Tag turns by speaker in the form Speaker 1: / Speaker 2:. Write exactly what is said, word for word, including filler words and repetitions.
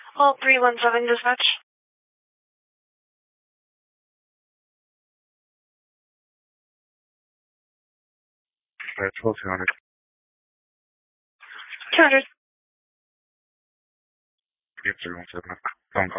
Speaker 1: All three one seven dispatch.
Speaker 2: Alright, twelve two hundred.
Speaker 1: two hundred.
Speaker 2: Yep, three one seven. Phone call.